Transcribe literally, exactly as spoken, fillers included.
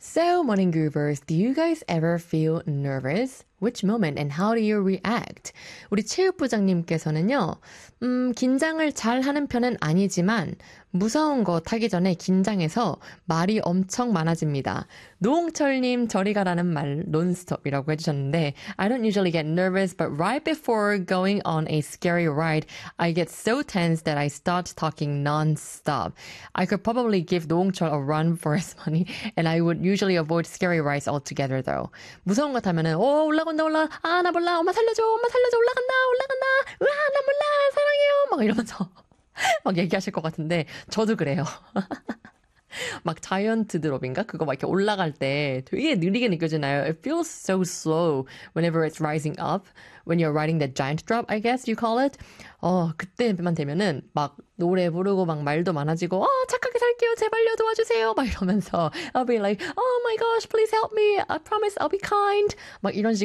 So, morning groovers, do you guys ever feel nervous? Which moment and how do you react? 우리 체육부장님께서는요, 음, 긴장을 잘 하는 편은 아니지만, 무서운 거 타기 전에 긴장해서 말이 엄청 많아집니다. 노홍철님, 저리 가라는 말, 논스톱이라고 해주셨는데, I don't usually get nervous, but right before going on a scary ride, I get so tense that I start talking non-stop. I could probably give 노홍철 a run for his money, and I would usually avoid scary rides altogether, though. 무서운 거 타면은, 오, 올라간다, 올라, 아, 나 몰라, 엄마 살려줘, 엄마 살려줘, 올라간다, 올라간다, 으아, 나 몰라, 사랑해요, 막 이러면서 막 얘기하실 것 같은데, 저도 그래요. 막 자이언트 드롭인가? 그거 막 이렇게 올라갈 때 되게 느리게 느껴지나요? It feels so slow whenever it's rising up. When you're riding the giant drop, I guess you call it. 어, 그때만 되면은 막 노래 부르고 막 말도 많아지고, 어, 착하게 살게요. 제발요, 도와주세요. 막 이러면서 I'll be like, oh my gosh, please help me. I promise I'll be kind. 막 이런 식으로